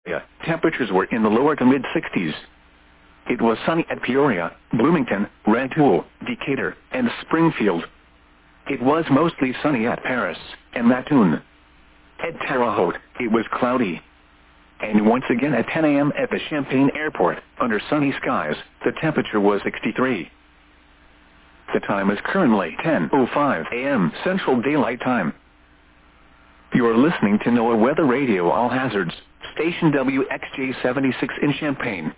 temperatures were in the lower to mid-60s. It was sunny at Peoria, Bloomington, Rantoul, Decatur, and Springfield. It was mostly sunny at Paris and Mattoon. At Terre Haute, it was cloudy. And once again at 10 a.m. at the Champaign Airport, under sunny skies, the temperature was 63. The time is currently 10:05 a.m. Central Daylight Time. You are listening to NOAA Weather Radio All Hazards, station WXJ-76 in Champaign.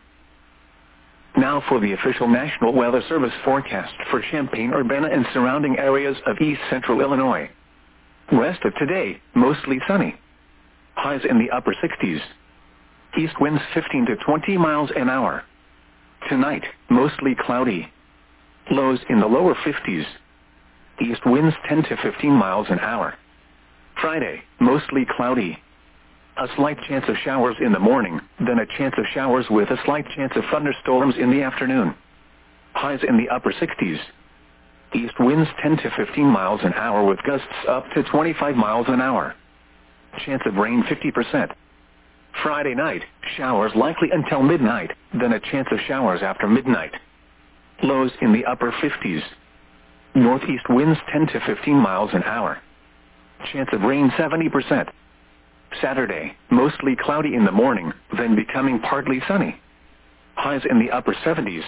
Now for the official National Weather Service forecast for Champaign-Urbana and surrounding areas of east central Illinois. Rest of today, mostly sunny. Highs in the upper 60s. East winds 15 to 20 miles an hour. Tonight, mostly cloudy. Lows in the lower 50s. East winds 10 to 15 miles an hour. Friday, mostly cloudy. A slight chance of showers in the morning, then a chance of showers with a slight chance of thunderstorms in the afternoon. Highs in the upper 60s. East winds 10 to 15 miles an hour with gusts up to 25 miles an hour. Chance of rain 50%. Friday night, showers likely until midnight, then a chance of showers after midnight. Lows in the upper 50s. Northeast winds 10 to 15 miles an hour. Chance of rain 70%. Saturday, mostly cloudy in the morning, then becoming partly sunny. Highs in the upper 70s.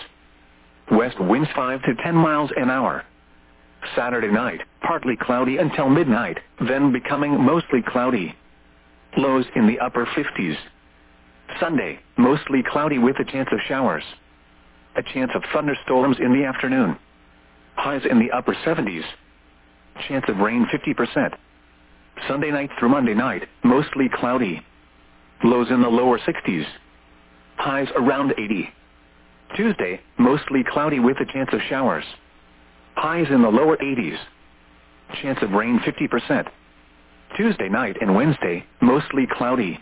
West winds 5 to 10 miles an hour. Saturday night, partly cloudy until midnight, then becoming mostly cloudy. Lows in the upper 50s. Sunday, mostly cloudy with a chance of showers. A chance of thunderstorms in the afternoon. Highs in the upper 70s. Chance of rain 50%. Sunday night through Monday night, mostly cloudy. Lows in the lower 60s. Highs around 80. Tuesday, mostly cloudy with a chance of showers. Highs in the lower 80s. Chance of rain 50%. Tuesday night and Wednesday, mostly cloudy.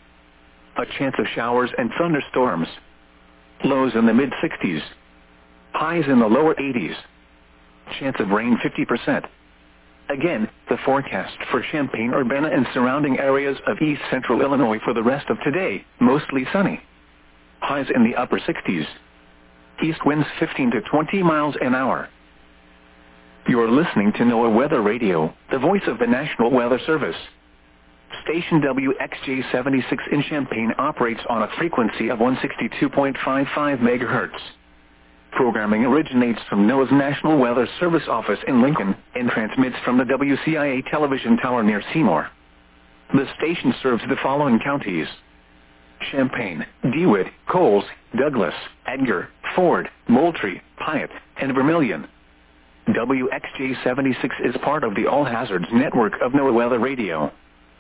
A chance of showers and thunderstorms. Lows in the mid-60s. Highs in the lower 80s. Chance of rain 50%. Again, the forecast for Champaign-Urbana and surrounding areas of east central Illinois for the rest of today, mostly sunny. Highs in the upper 60s. East winds 15 to 20 miles an hour. You are listening to NOAA Weather Radio, the voice of the National Weather Service. Station WXJ-76 in Champaign operates on a frequency of 162.55 megahertz. Programming originates from NOAA's National Weather Service office in Lincoln and transmits from the WCIA television tower near Seymour. The station serves the following counties: Champaign, DeWitt, Coles, Douglas, Edgar, Ford, Moultrie, Piatt, and Vermilion. WXJ-76 is part of the All Hazards network of NOAA Weather Radio.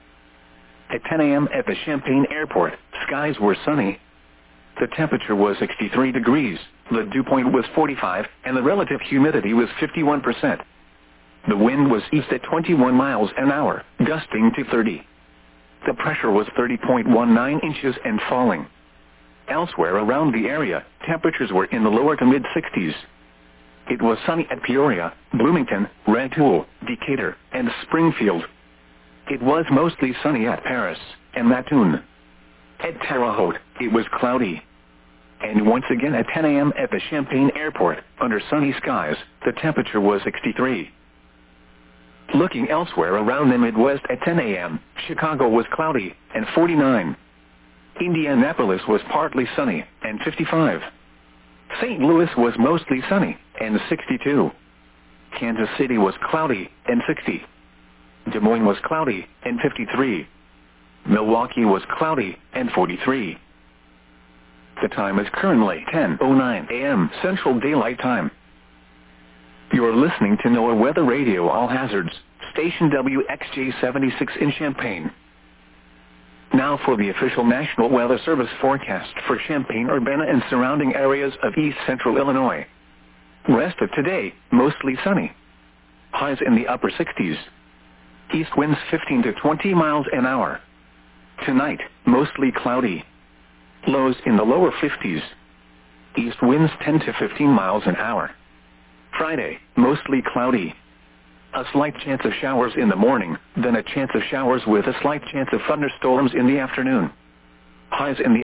At 10 a.m. at the Champaign Airport, skies were sunny. The temperature was 63 degrees, the dew point was 45, and the relative humidity was 51%. The wind was east at 21 miles an hour, gusting to 30. The pressure was 30.19 inches and falling. Elsewhere around the area, temperatures were in the lower to mid-60s. It was sunny at Peoria, Bloomington, Rantoul, Decatur, and Springfield. It was mostly sunny at Paris and Mattoon. At Terre Haute, it was cloudy. And once again at 10 a.m. at the Champaign Airport, under sunny skies, the temperature was 63. Looking elsewhere around the Midwest at 10 a.m., Chicago was cloudy and 49. Indianapolis was partly sunny and 55. St. Louis was mostly sunny and 62. Kansas City was cloudy and 60. Des Moines was cloudy and 53. Milwaukee was cloudy and 43. The time is currently 10:09 a.m. Central Daylight Time. You are listening to NOAA Weather Radio All Hazards, station WXJ-76 in Champaign. Now for the official National Weather Service forecast for Champaign-Urbana and surrounding areas of east central Illinois. Rest of today, mostly sunny. Highs in the upper 60s. East winds 15 to 20 miles an hour. Tonight, mostly cloudy. Lows in the lower 50s. East winds 10 to 15 miles an hour. Friday, mostly cloudy. A slight chance of showers in the morning, then a chance of showers with a slight chance of thunderstorms in the afternoon. Highs in the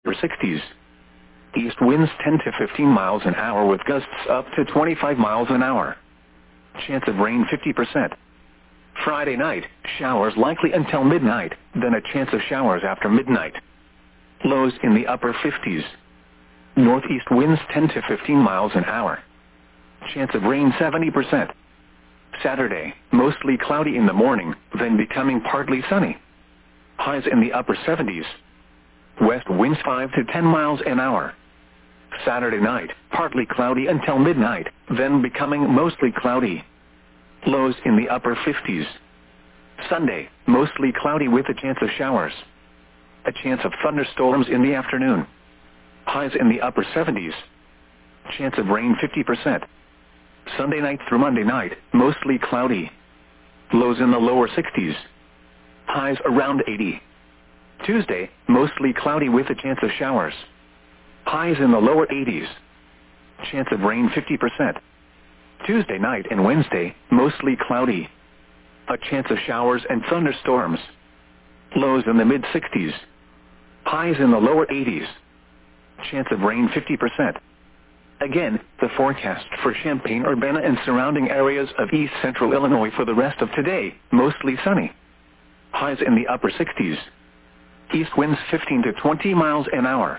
or 60s. East winds 10 to 15 miles an hour with gusts up to 25 miles an hour. Chance of rain 50%. Friday night, showers likely until midnight, then a chance of showers after midnight. Lows in the upper 50s. Northeast winds 10 to 15 miles an hour. Chance of rain 70%. Saturday, mostly cloudy in the morning, then becoming partly sunny. Highs in the upper 70s. West winds 5 to 10 miles an hour. Saturday night, partly cloudy until midnight, then becoming mostly cloudy. Lows in the upper 50s. Sunday, mostly cloudy with a chance of showers. A chance of thunderstorms in the afternoon. Highs in the upper 70s. Chance of rain 50%. Sunday night through Monday night, mostly cloudy. Lows in the lower 60s. Highs around 80. Tuesday, mostly cloudy with a chance of showers. Highs in the lower 80s. Chance of rain 50%. Tuesday night and Wednesday, mostly cloudy. A chance of showers and thunderstorms. Lows in the mid-60s. Highs in the lower 80s. Chance of rain 50%. Again, the forecast for Champaign-Urbana and surrounding areas of east central Illinois for the rest of today, mostly sunny. Highs in the upper 60s. East winds 15 to 20 miles an hour.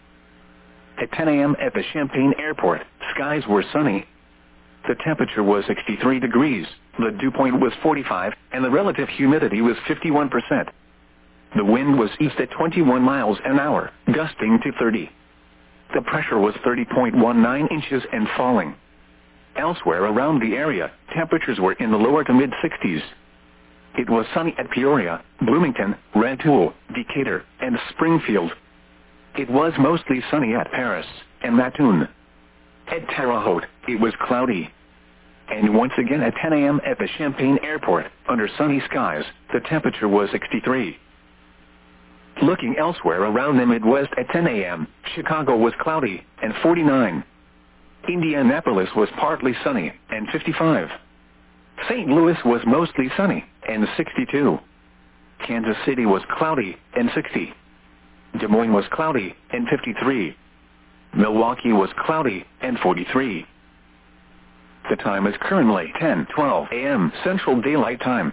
At 10 a.m. at the Champaign Airport, skies were sunny. The temperature was 63 degrees, the dew point was 45, and the relative humidity was 51%. The wind was east at 21 miles an hour, gusting to 30. The pressure was 30.19 inches and falling. Elsewhere around the area, temperatures were in the lower to mid-60s. It was sunny at Peoria, Bloomington, Rantoul, Decatur, and Springfield. It was mostly sunny at Paris and Mattoon. At Terre Haute, it was cloudy. And once again at 10 a.m. at the Champaign Airport, under sunny skies, the temperature was 63. Looking elsewhere around the Midwest at 10 a.m., Chicago was cloudy and 49. Indianapolis was partly sunny and 55. St. Louis was mostly sunny and 62. Kansas City was cloudy and 60. Des Moines was cloudy and 53. Milwaukee was cloudy and 43. The time is currently 10:12 a.m. Central Daylight Time.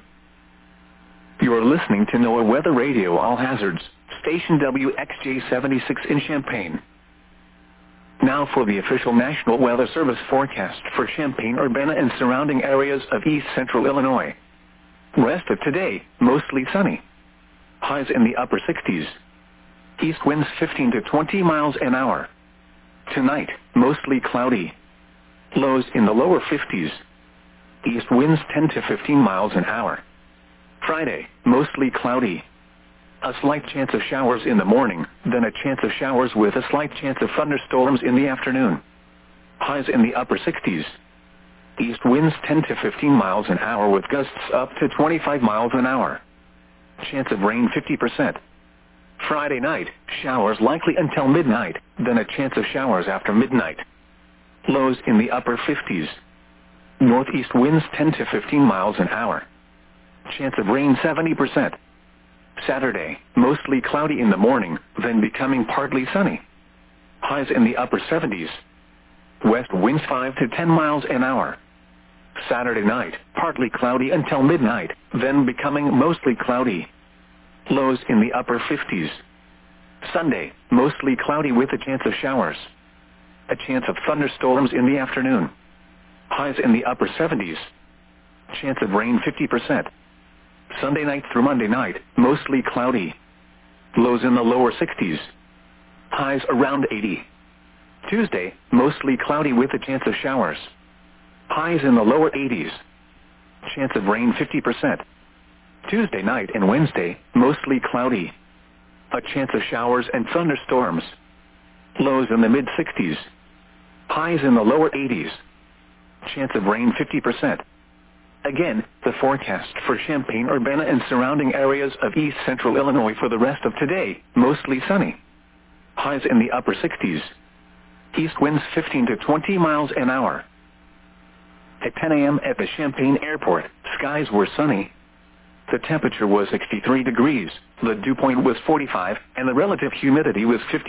You are listening to NOAA Weather Radio All Hazards, station WXJ76 in Champaign. Now for the official National Weather Service forecast for Champaign-Urbana and surrounding areas of east central Illinois. Rest of today, mostly sunny. Highs in the upper 60s. East winds 15 to 20 miles an hour. Tonight, mostly cloudy. Lows in the lower 50s. East winds 10 to 15 miles an hour. Friday, mostly cloudy. A slight chance of showers in the morning, then a chance of showers with a slight chance of thunderstorms in the afternoon. Highs in the upper 60s. East winds 10 to 15 miles an hour with gusts up to 25 miles an hour. Chance of rain 50%. Friday night, showers likely until midnight, then a chance of showers after midnight. Lows in the upper 50s. Northeast winds 10 to 15 miles an hour. Chance of rain 70%. Saturday, mostly cloudy in the morning, then becoming partly sunny. Highs in the upper 70s. West winds 5 to 10 miles an hour. Saturday night, partly cloudy until midnight, then becoming mostly cloudy. Lows in the upper 50s. Sunday, mostly cloudy with a chance of showers. A chance of thunderstorms in the afternoon. Highs in the upper 70s. Chance of rain 50%. Sunday night through Monday night, mostly cloudy. Lows in the lower 60s. Highs around 80. Tuesday, mostly cloudy with a chance of showers. Highs in the lower 80s. Chance of rain 50%. Tuesday night and Wednesday, mostly cloudy. A chance of showers and thunderstorms. Lows in the mid-60s. Highs in the lower 80s. Chance of rain 50%. Again, the forecast for Champaign-Urbana and surrounding areas of east central Illinois for the rest of today, mostly sunny. Highs in the upper 60s. East winds 15 to 20 miles an hour. At 10 a.m. at the Champaign Airport, skies were sunny. The temperature was 63 degrees, the dew point was 45, and the relative humidity was 50.